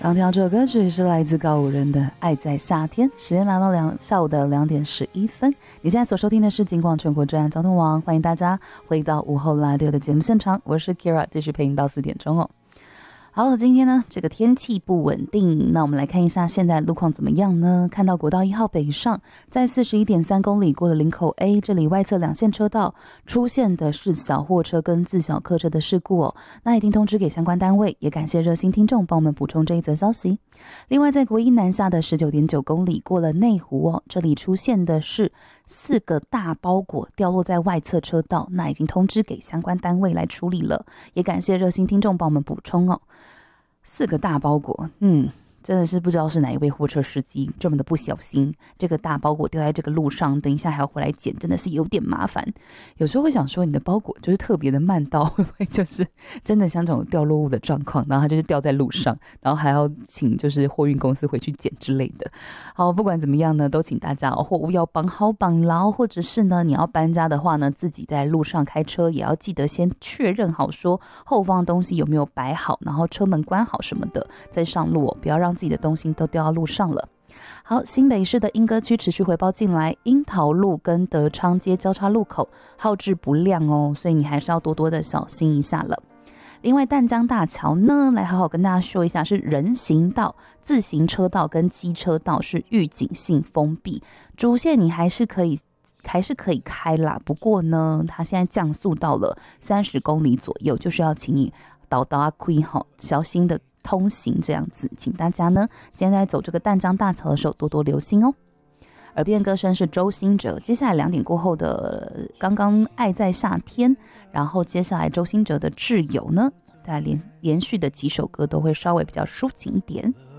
刚听到这首歌曲是来自告五人的《爱在夏天》，时间来到下午的2点11分。你现在所收听的是警广全国治安交通网，欢迎大家回到午后拉六的节目现场，我是 Kira， 继续陪你到4点钟哦。好，今天呢这个天气不稳定，那我们来看一下现在路况怎么样呢？看到国道1号北上，在 41.3 公里过了林口 A， 这里外侧2线车道出现的是小货车跟自小客车的事故哦，那已经通知给相关单位，也感谢热心听众帮我们补充这一则消息。另外在国一南下的 19.9 公里过了内湖哦，这里出现的是4个大包裹掉落在外侧车道，那已经通知给相关单位来处理了，也感谢热心听众帮我们补充哦。4个大包裹，真的是不知道是哪一位货车司机这么的不小心，这个大包裹掉在这个路上，等一下还要回来捡，真的是有点麻烦。有时候会想说，你的包裹就是特别的慢到，会不会就是真的像这种掉落物的状况，然后它就是掉在路上，然后还要请就是货运公司回去捡之类的。好，不管怎么样呢，都请大家货物要绑好绑牢，或者是呢你要搬家的话呢，自己在路上开车也要记得先确认好说后方的东西有没有摆好，然后车门关好什么的，再上路不要让自己的东西都掉到路上了。好，新北市的莺歌区持续回报进来，樱桃路跟德昌街交叉路口号志不亮哦，所以你还是要多多的小心一下了。另外淡江大桥呢，来好好跟大家说一下，是人行道、自行车道跟机车道是预警性封闭，主线你还是可以开啦，不过呢它现在降速到了30公里左右，就是要请你倒啊开好，小心的通行这样子，请大家呢今天在走这个淡江大桥的时候多多留心哦。耳边歌声是周兴哲，接下来2点过后的刚刚爱在夏天，然后接下来周兴哲的挚友呢，在连续的几首歌都会稍微比较抒情一点。